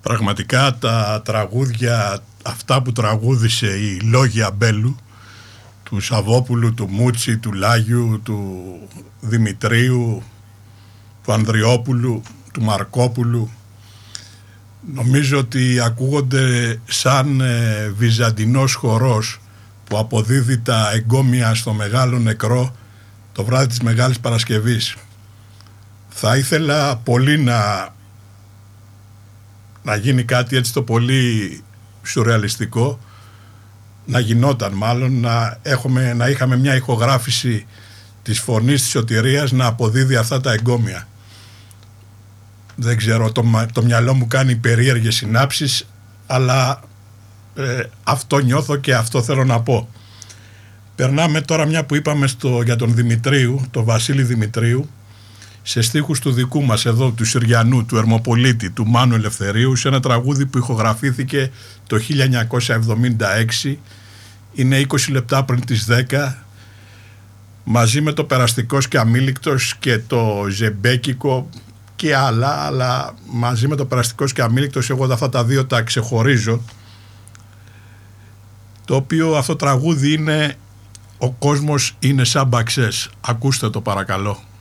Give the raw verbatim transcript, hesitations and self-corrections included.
Πραγματικά τα τραγούδια αυτά που τραγούδισε η Λόγια Μπέλου, του Σαββόπουλου, του Μούτσι, του Λάγιου, του Δημητρίου, του Ανδριόπουλου, του Μαρκόπουλου, νομίζω ότι ακούγονται σαν ε, βυζαντινός χορός που αποδίδει τα εγκόμια στο μεγάλο νεκρό το βράδυ της Μεγάλης Παρασκευής. Θα ήθελα πολύ να, να γίνει κάτι έτσι το πολύ σουρεαλιστικό, να γινόταν μάλλον, να, έχουμε, να είχαμε μια ηχογράφηση της φωνής της σωτηρίας να αποδίδει αυτά τα εγκόμια. Δεν ξέρω, το, το μυαλό μου κάνει περίεργες συνάψεις, αλλά ε, αυτό νιώθω και αυτό θέλω να πω. Περνάμε τώρα, μια που είπαμε στο, για τον Δημητρίου, τον Βασίλη Δημητρίου, σε στίχους του δικού μας εδώ, του Συριανού, του Ερμοπολίτη, του Μάνου Ελευθερίου, σε ένα τραγούδι που ηχογραφήθηκε το χίλια εννιακόσια εβδομήντα έξι, είναι είκοσι λεπτά πριν τις δέκα, μαζί με το Περαστικός και Αμήλικτος και το Ζεμπέκικο και άλλα, αλλά μαζί με το Περαστικός και Αμήλικτος εγώ αυτά τα δύο τα ξεχωρίζω, το οποίο αυτό τραγούδι είναι «Ο κόσμος είναι σαν μπαξές». Ακούστε το παρακαλώ.